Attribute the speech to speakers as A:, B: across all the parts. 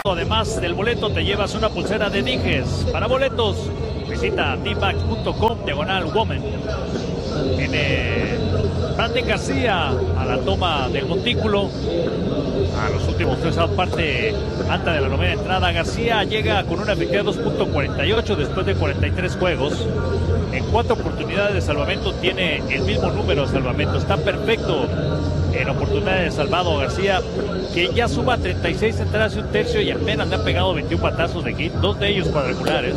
A: Además del boleto te llevas una pulsera de Dijes. Para boletos visita dback.com/woman. Viene Brandon García a la toma del montículo. A los últimos 3 outs, parte alta de la novena entrada. García llega con una efectividad 2.48 después de 43 juegos. En 4 oportunidades de salvamento tiene el mismo número de salvamento. Está perfecto en oportunidades de salvado García, que ya suma 36 entradas y un tercio y apenas le han pegado 21 patazos de hit, 2 de ellos cuadrangulares,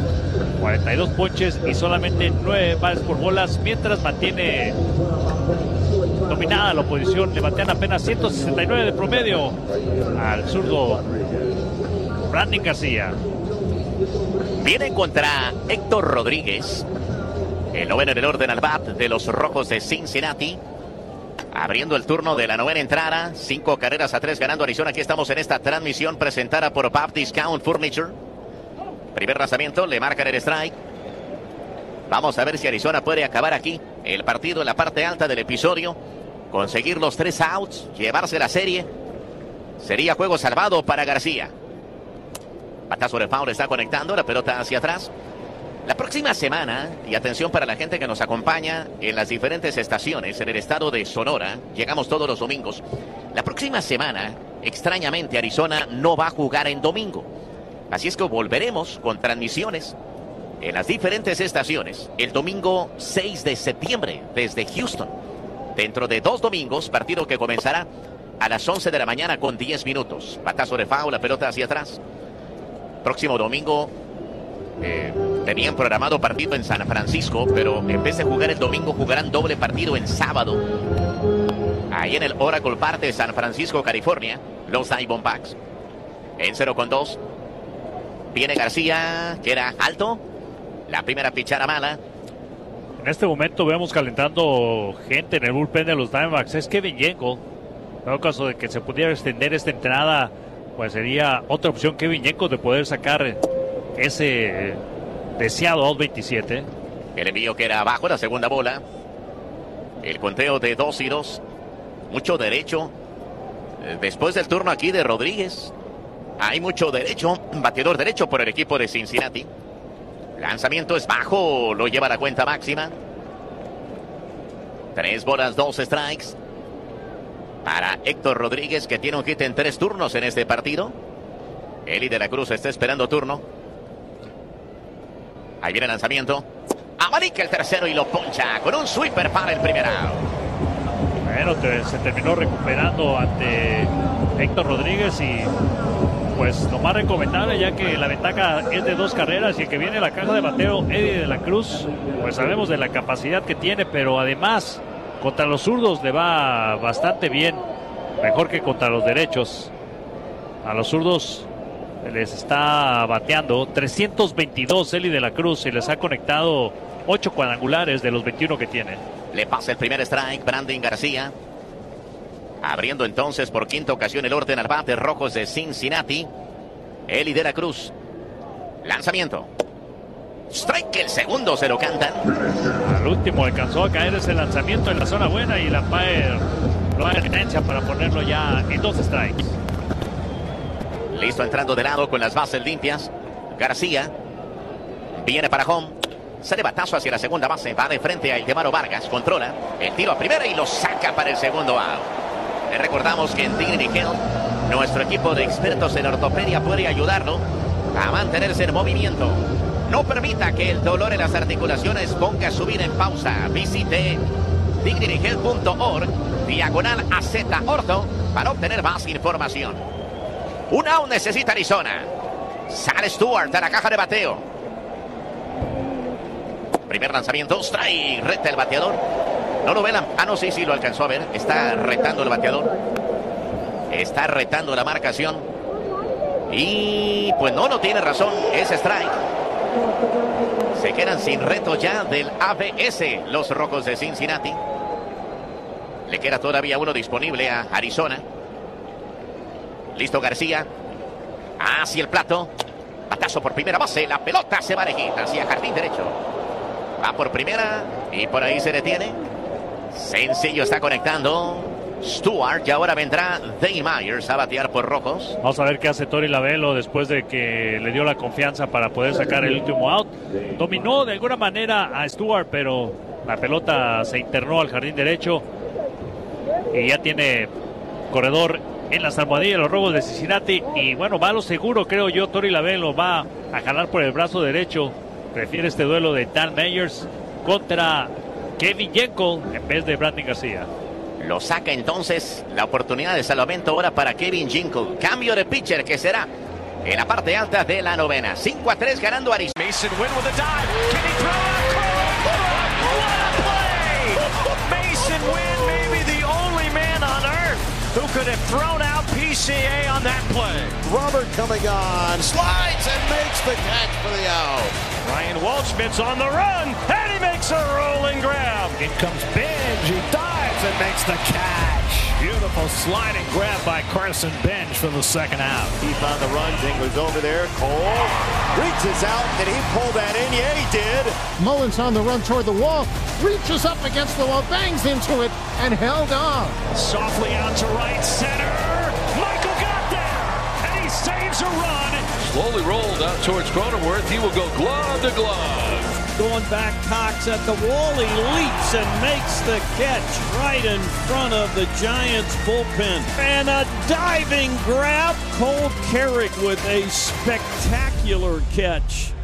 A: 42 ponches y solamente 9 bases por bolas, mientras mantiene dominada la oposición. Le batean apenas 169 de promedio al zurdo Brandon García.
B: Viene contra Héctor Rodríguez, el noveno en el orden al bat de los Rojos de Cincinnati. Abriendo el turno de la novena entrada, 5 carreras a 3 ganando Arizona. Aquí estamos en esta transmisión presentada por Pub Discount Furniture. Primer lanzamiento, le marcan el strike. Vamos a ver si Arizona puede acabar aquí el partido en la parte alta del episodio, conseguir los 3 outs, llevarse la serie. Sería juego salvado para García. Batazo de foul, está conectando la pelota hacia atrás. La próxima semana, y atención para la gente que nos acompaña en las diferentes estaciones en el estado de Sonora, llegamos todos los domingos. La próxima semana, extrañamente, Arizona no va a jugar en domingo. Así es que volveremos con transmisiones en las diferentes estaciones el domingo 6 de septiembre desde Houston. Dentro de 2 domingos, partido que comenzará a las 11 de la mañana con 10 minutos. Batazo de foul, la pelota hacia atrás. Próximo domingo tenían programado partido en San Francisco, pero en vez de jugar el domingo jugarán doble partido en sábado. Ahí en el Oracle Park de San Francisco, California, los Diamondbacks. En 0-2. Viene García, que era alto. La primera pichada mala.
A: En este momento vemos calentando gente en el bullpen de los Diamondbacks. Es Kevin Yenko. En caso de que se pudiera extender esta entrada, pues sería otra opción Kevin Yenko de poder sacar ese deseado out 27.
B: El envío que era abajo, la segunda bola. El conteo de 2-2. Mucho derecho. Después del turno aquí de Rodríguez, hay mucho derecho. Bateador derecho por el equipo de Cincinnati. Lanzamiento es bajo, lo lleva a la cuenta máxima. 3 bolas, 2 strikes. Para Héctor Rodríguez, que tiene un hit en 3 turnos en este partido. Eli de la Cruz está esperando turno. Ahí viene el lanzamiento. Abanica el tercero y lo poncha con un sweeper para el primer out.
A: Bueno, se terminó recuperando ante Héctor Rodríguez y pues lo más recomendable, ya que la ventaja es de 2 carreras y el que viene la caja de bateo, Eddie de la Cruz, pues sabemos de la capacidad que tiene, pero además contra los zurdos le va bastante bien, mejor que contra los derechos. A los zurdos les está bateando 322 Eli de la Cruz y les ha conectado 8 cuadrangulares de los 21 que tiene.
B: Le pasa el primer strike, Brandon García. Abriendo entonces por quinta ocasión el orden al bate, Rojos de Cincinnati. Eli de la Cruz. Lanzamiento. Strike, el segundo se lo cantan.
A: Al último alcanzó a caer ese lanzamiento en la zona buena y la umpire lo da evidencia para ponerlo ya en 2 strikes.
B: Listo entrando de lado con las bases limpias. García viene para home. Sale batazo hacia la segunda base. Va de frente a Ildemaro Vargas. Controla el tiro a primera y lo saca para el segundo out. Le recordamos que en Dignity Health, nuestro equipo de expertos en ortopedia puede ayudarlo a mantenerse en movimiento. No permita que el dolor en las articulaciones ponga su vida en pausa. Visite dignityhealth.org/AZ Ortho para obtener más información. Un out necesita Arizona. Sale Stewart a la caja de bateo. Primer lanzamiento, strike, reta el bateador. No lo ve no, sí, lo alcanzó a ver. Está retando el bateador. Está retando la marcación. Y pues no tiene razón, es strike. Se quedan sin reto ya del ABS los Rojos de Cincinnati. Le queda todavía uno disponible a Arizona. Listo García. Hacia el plato. Batazo por primera base. La pelota se va lejita hacia jardín derecho. Va por primera y por ahí se detiene. Sencillo, está conectando. Stewart y ahora vendrá Dane Myers a batear por rojos.
A: Vamos a ver qué hace Tori Lavelo después de que le dio la confianza para poder sacar el último out. Dominó de alguna manera a Stewart, pero la pelota se internó al jardín derecho y ya tiene corredor en las almohadillas de los Rojos de Cincinnati. Y bueno, va a lo seguro, creo yo. Tori Lavelo va a jalar por el brazo derecho. Prefiere este duelo de Dan Myers contra Kevin Jenkel en vez de Brandon García.
B: Lo saca entonces la oportunidad de salvamento ahora para Kevin Jenkel. Cambio de pitcher que será en la parte alta de la novena. 5-3 ganando Arizona.
C: Mason Wynn with a dive. Can he throw out? What a play! Mason Wynn may be the only man on earth who could have thrown out PCA on that play.
D: Robert coming on, slides and makes the catch for the out.
C: Ryan Waldschmidt's on the run, and he makes a rolling grab. In comes Benj, he dives and makes the catch. Beautiful sliding grab by Carson Benj for the second out.
D: Keep on the run, Dingler's over there, Cole reaches out, did he pull that in? Yeah, he did.
E: Mullins on the run toward the wall, reaches up against the wall, bangs into it, and held on.
C: Softly out to right center. Michael got there, and he saves a run.
F: Slowly rolled out towards Cronenworth. He will go glove to glove.
G: Going back, Cox at the wall. He leaps and makes the catch right in front of the Giants bullpen. And a diving grab. Cole Carrick with a spectacular catch.